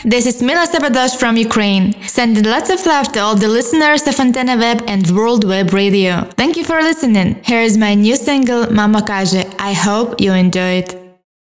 This is Mila Sabadosh from Ukraine, sending lots of love to all the listeners of Antenna Web and World Web Radio. Thank you for listening. Here is my new single, Mama Każe. I hope you enjoy it.